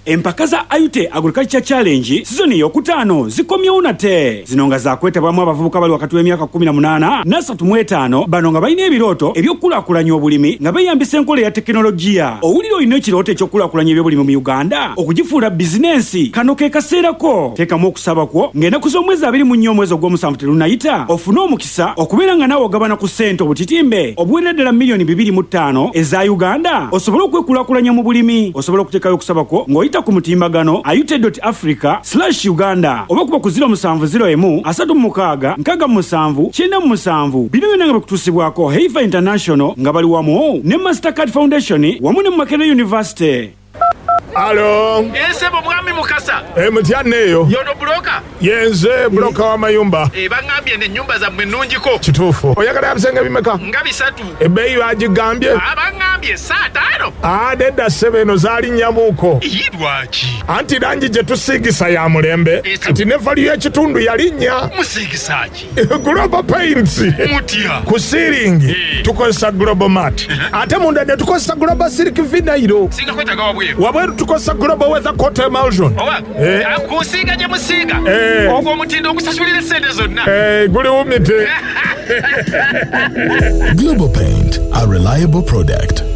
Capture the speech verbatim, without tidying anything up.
empaka za Ayute Agriculture Challenge sizoni yokutaano zikomyewo nate zinonga zakwetabwamu abavubuka bali wakati w'emyaka kumi na munaana n'asatu mu etaano bano nga balina ebirooto eby'okulaakulanya obulimi nga beeyambisa enkola ya tekinologiya. Owulira olina ekirooto eky'okulaakulanya ebyobulimi mu Uganda okugifuula bizinensi, kano ke kaseerako. Teekamu okusaba kwo ng'ennaku z'omwezi abiri mu nnya omwezi ogw'omusanvu terunayita ofune omukisa okubeera nga naawe ogabana ku ssente obutitimbe obuwerera ddala miliyoni bibiri mu ttaano eza Uganda osobole okwekulaakulanya mu bulimi. Osobola okuteekayo okusaba kwo ng'oyita ku mutimbagano ayute dot africa slash uganda oba kuba ku ziro musanvu ziro emu asatu mu mukaaga nkaaga mu musanvu kyenda mu musanvu. Bino byonna nga bikutuusibwako Heifa International nga bali wamu ne Mastercard Foundation wamu ne Makerere University. Alo. Ese bomwami mukasa. E mutyanneeyo. Yono bloka. Yenze bloka wa mayumba. E bangambye ne nyumba za mwenunjiko. Kituufu. Oyagala yabisenge bimeka? Nga bisatu. Ebbeeyi bagigambye? Abangambye saa taano. Ah, nedda ssebe eno zaali nnyamuuko. Yidwaki. Anti langi gye tusiigisa ya mulembe. Anti ne valiyo y'ekitundu yali nnya. Musiigisaki. Global Paints. Mutya. Ku siiringi tukozesa Global Mat. Ate munda ne tukozesa Global Silk Vinyl. Singa kwetaga wabweru. Wabweru tukozesa Global Weather Coat Emulsion. Owa. Eh. Akusiiga gye musiiga. Eh. Ogwo omutindo ogusasulira ssente zonna. Eh, guli wumite. Global Paint, a reliable product.